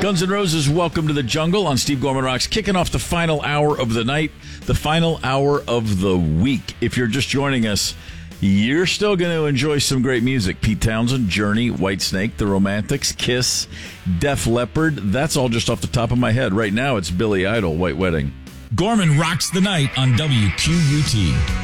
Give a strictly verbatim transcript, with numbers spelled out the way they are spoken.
Guns N' Roses, Welcome to the Jungle on Steve Gorman Rocks, kicking off the final hour of the night, the final hour of the week. If you're just joining us, you're still going to enjoy some great music. Pete Townsend, Journey, Whitesnake, The Romantics, Kiss, Def Leppard. That's all just off the top of my head. Right now, it's Billy Idol, White Wedding. Gorman rocks the night on W Q U T.